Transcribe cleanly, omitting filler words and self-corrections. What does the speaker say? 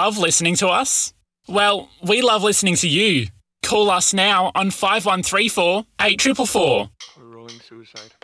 love listening to us? Well, we love listening to you. Call us now on 5134 8444. Rolling suicide.